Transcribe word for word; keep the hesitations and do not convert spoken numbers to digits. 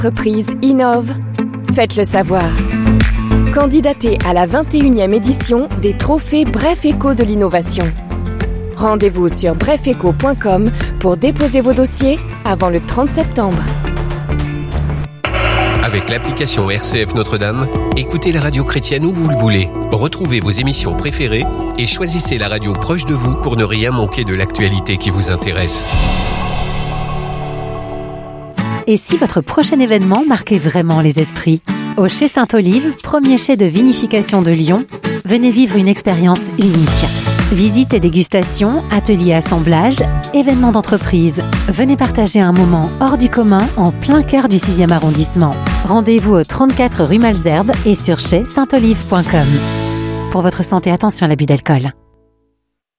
Entreprise innove. Faites-le savoir. Candidatez à la vingt et unième édition des trophées Bref Éco de l'innovation. Rendez-vous sur bref éco point com pour déposer vos dossiers avant le trente septembre. Avec l'application R C F Notre-Dame, écoutez la radio chrétienne où vous le voulez. Retrouvez vos émissions préférées et choisissez la radio proche de vous pour ne rien manquer de l'actualité qui vous intéresse. Et si votre prochain événement marquait vraiment les esprits ? Au Chai Sainte-Olive, premier chai de vinification de Lyon, venez vivre une expérience unique. Visites et dégustations, ateliers assemblage, événements d'entreprise. Venez partager un moment hors du commun en plein cœur du sixième arrondissement. Rendez-vous au trente-quatre rue Malesherbes et sur chai sainte olive point com. Pour votre santé, attention à l'abus d'alcool.